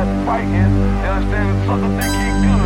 outside fighting. You understand? The sucker think he good.